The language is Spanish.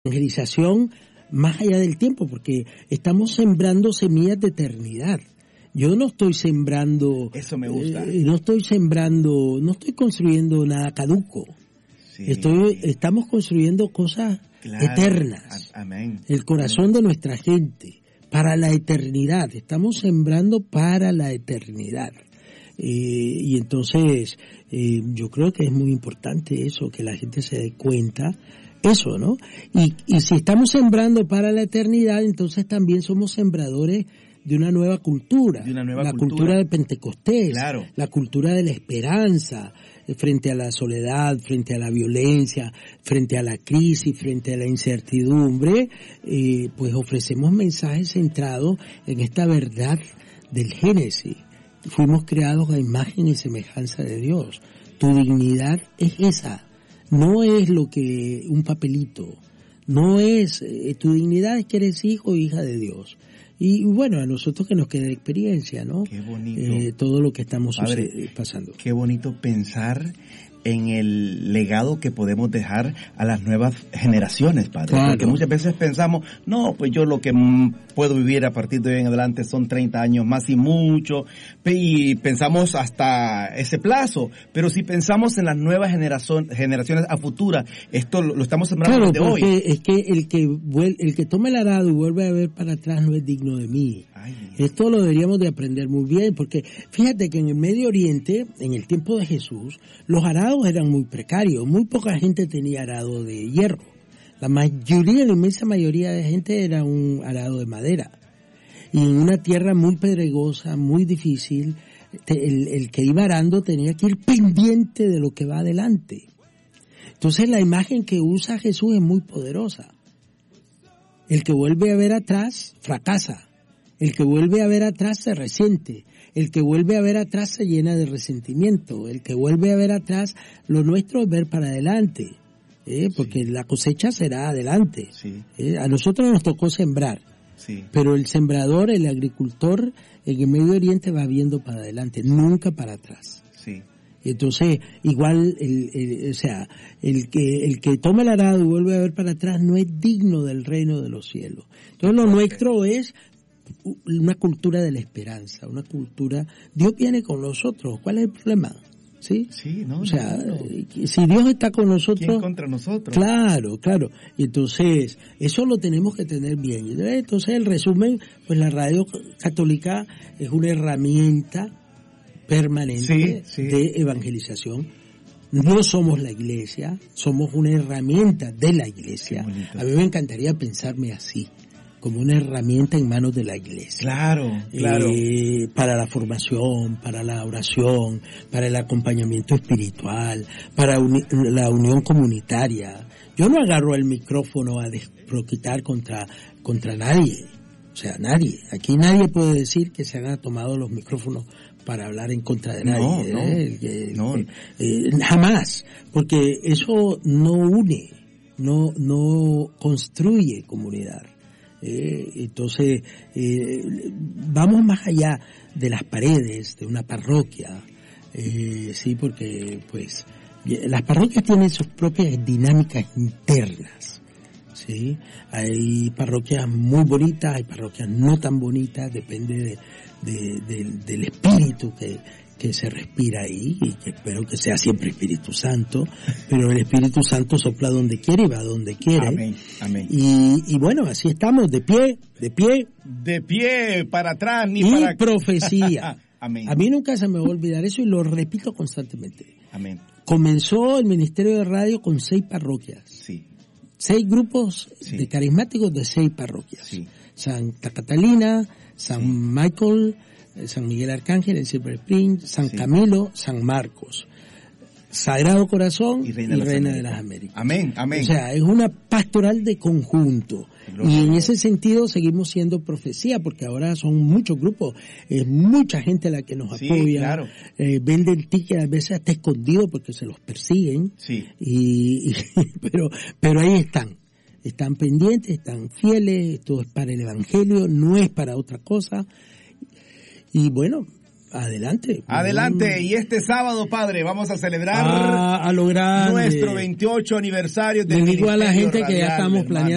evangelización más allá del tiempo, porque estamos sembrando semillas de eternidad. Yo no estoy sembrando... Eso me gusta. No estoy construyendo nada caduco. Sí. Estamos construyendo cosas eternas. Amén. El corazón de nuestra gente, para la eternidad. Estamos sembrando para la eternidad. Y entonces, yo creo que es muy importante eso, que la gente se dé cuenta, eso, ¿no? Y si estamos sembrando para la eternidad, entonces también somos sembradores de una nueva cultura, la cultura de Pentecostés, claro, la cultura de la esperanza, frente a la soledad, frente a la violencia, frente a la crisis, frente a la incertidumbre, pues ofrecemos mensajes centrados en esta verdad del Génesis. Fuimos creados a imagen y semejanza de Dios. Tu dignidad es esa, no es lo que un papelito, no es, tu dignidad es que eres hijo o hija de Dios. Y bueno, a nosotros que nos queda experiencia, ¿no? Qué bonito. Todo lo que estamos Padre, pasando. Qué bonito pensar en el legado que podemos dejar a las nuevas generaciones, Padre. Claro. Porque muchas veces pensamos, no, pues yo lo que puedo vivir a partir de hoy en adelante son 30 años más y mucho, y pensamos hasta ese plazo. Pero si pensamos en las nuevas generaciones a futura, esto lo estamos sembrando desde hoy. Claro, porque es que el que toma el arado y vuelve a ver para atrás no es digno de mí. Ay. Esto lo deberíamos de aprender muy bien, porque fíjate que en el Medio Oriente, en el tiempo de Jesús, los arados eran muy precarios, muy poca gente tenía arado de hierro. La inmensa mayoría de gente era un arado de madera. Y en una tierra muy pedregosa, muy difícil, el que iba arando tenía que ir pendiente de lo que va adelante. Entonces la imagen que usa Jesús es muy poderosa. El que vuelve a ver atrás, fracasa. El que vuelve a ver atrás se resiente. El que vuelve a ver atrás se llena de resentimiento. El que vuelve a ver atrás, lo nuestro es ver para adelante. Porque la cosecha será adelante. Sí. A nosotros nos tocó sembrar. Sí. Pero el sembrador, el agricultor en el Medio Oriente va viendo para adelante, nunca para atrás. Sí. Entonces, igual, el que toma el arado y vuelve a ver para atrás no es digno del reino de los cielos. Entonces lo nuestro es una cultura de la esperanza, una cultura, Dios viene con nosotros, ¿cuál es el problema? ¿Sí? Sí, no. Si Dios está con nosotros, ¿quién contra nosotros? Claro. Y entonces, eso lo tenemos que tener bien. Entonces, el resumen, pues la radio católica es una herramienta permanente de evangelización. No somos la iglesia, somos una herramienta de la iglesia. A mí me encantaría pensarme así, como una herramienta en manos de la iglesia. Claro. Para la formación, para la oración, para el acompañamiento espiritual, para la unión comunitaria. Yo no agarro el micrófono a desproquitar contra nadie. O sea, nadie. Aquí nadie puede decir que se han tomado los micrófonos para hablar en contra de nadie. No. Jamás. Porque eso no une, no construye comunidad. Entonces, vamos más allá de las paredes de una parroquia, sí, porque pues las parroquias tienen sus propias dinámicas internas, sí. Hay parroquias muy bonitas, hay parroquias no tan bonitas, depende del espíritu que se respira ahí, y que espero que sea siempre Espíritu Santo, pero el Espíritu Santo sopla donde quiere y va donde quiere. Amén. Y bueno, así estamos, de pie. De pie, para atrás, y profecía. Amén. A mí nunca se me va a olvidar eso y lo repito constantemente. Amén. Comenzó el Ministerio de Radio con 6 parroquias. Sí. 6 grupos de carismáticos de 6 parroquias. Sí. Santa Catalina, San Michael, San Miguel Arcángel, en Silver Spring, San Camilo, San Marcos, Sagrado Corazón y Reina de las Américas. Amén. O sea, es una pastoral de conjunto. Y en ese sentido seguimos siendo profecía, porque ahora son muchos grupos, es mucha gente la que nos apoya. Claro. Venden tickets a veces hasta escondidos porque se los persiguen. Sí. Pero ahí están pendientes, están fieles, esto es para el Evangelio, no es para otra cosa. Y bueno, adelante. Adelante, y este sábado, Padre, vamos a celebrar a lo grande nuestro 28 aniversario del Ministerio. Le digo a la gente que ya estamos planeando